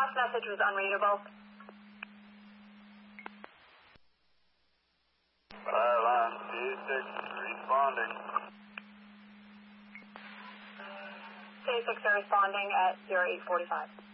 last message was unreadable. Line T6 responding. T6 are responding at 0845.